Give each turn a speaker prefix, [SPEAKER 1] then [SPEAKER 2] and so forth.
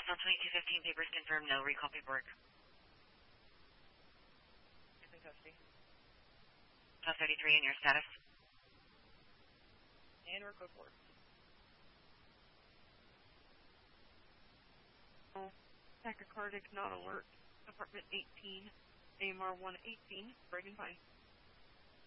[SPEAKER 1] Boston 2215, papers confirmed, no recall paperwork.
[SPEAKER 2] Custody.
[SPEAKER 1] 1233 and your status?
[SPEAKER 2] And record board. Tachycardic not alert. Apartment 18, AMR 118, Brighton Pine.